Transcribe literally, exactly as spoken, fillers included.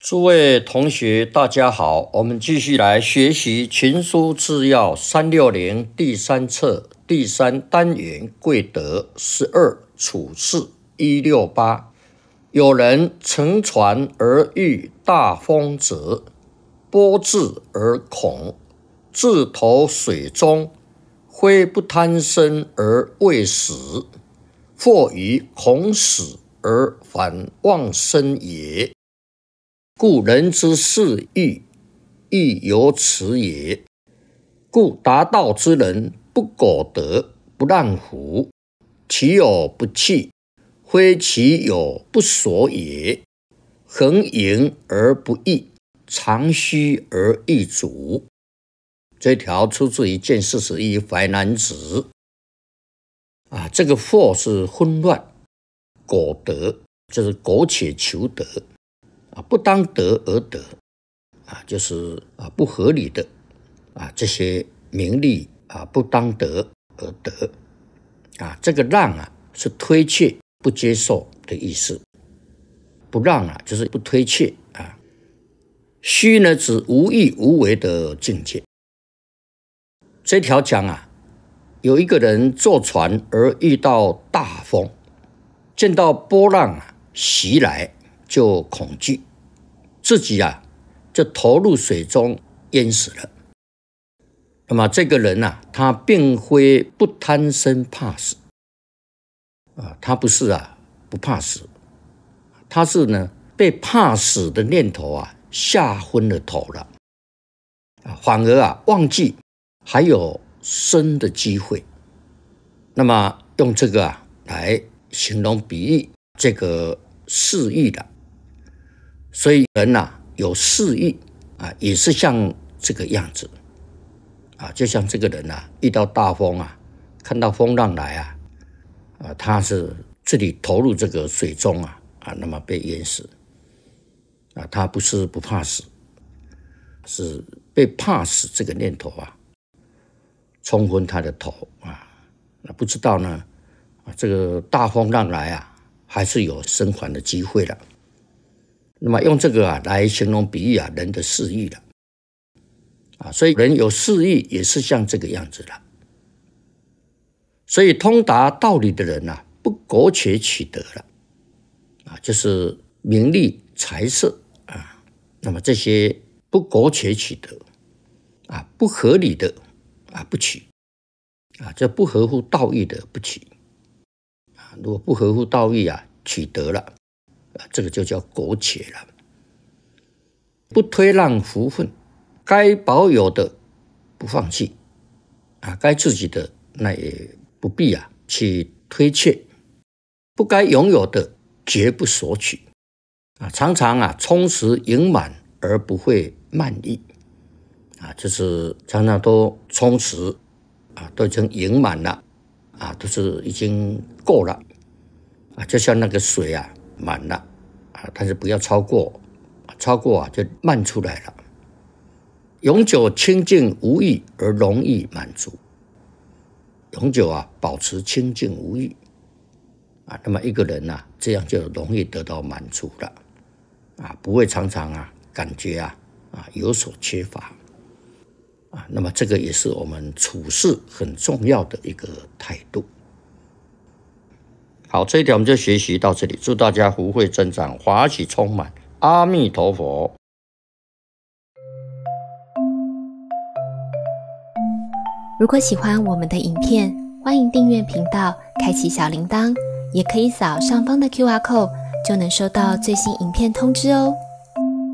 诸位同学大家好，我们继续来学习群书治要三六零第三册第三单元贵德十二处事一六八。有人乘船而遇大风者，波至而恐，自投水中，非不贪生而未死，或于恐死而反忘生也。故人之事欲，亦由此也。故达道之人，不苟得，不让乎？其有不弃，非其有不所也。恒盈而不溢，长虚而益足。这条出自于见四十一淮南子。啊，这个惑是混乱，苟得就是苟且求得。啊，不当得而得，啊，就是啊不合理的啊这些名利啊不当得而得，啊，这个让啊是推却不接受的意思，不让啊就是不推却啊。虚呢指无欲无为的境界。这条讲啊，有一个人坐船而遇到大风，见到波浪啊袭来，就恐惧，自己啊就投入水中淹死了。那么这个人啊，他并非不贪生怕死啊，他不是啊不怕死，他是呢被怕死的念头啊吓昏了头了啊，反而啊忘记还有生的机会。那么用这个啊来形容比喻这个嗜欲的。所以人啊有嗜欲啊，也是像这个样子啊，就像这个人啊遇到大风啊，看到风浪来啊，啊他是自己投入这个水中啊啊，那么被淹死啊，他不是不怕死，是被怕死这个念头啊冲昏他的头啊，那不知道呢啊这个大风浪来啊，还是有生还的机会了。那么用这个啊来形容比喻啊人的嗜欲了啊，所以人有嗜欲也是像这个样子了。所以通达道理的人啊，不苟且取得了啊，就是名利财色啊，那么这些不苟且取得啊，不合理的啊不取啊，这不合乎道义的不取啊，如果不合乎道义啊取得了。这个就叫苟且了，不推让福分，该保有的不放弃啊，该自己的那也不必啊去推却，不该拥有的绝不索取啊，常常啊充实盈满而不会慢意啊，就是常常都充实啊，都已经盈满了啊，都是已经够了啊，就像那个水啊。满了啊，但是不要超过，超过啊就漫出来了。永久清净无欲而容易满足，永久啊保持清净无欲啊，那么一个人啊这样就容易得到满足了啊，不会常常啊感觉啊啊有所缺乏啊，那么这个也是我们处事很重要的一个态度。好，这一条我们就学习到这里，祝大家福慧增长，法喜充满，阿弥陀佛。 如果喜欢我们的影片，欢迎订阅频道，开启小铃铛，也可以扫上方的 Q R code， 就能收到最新影片通知哦。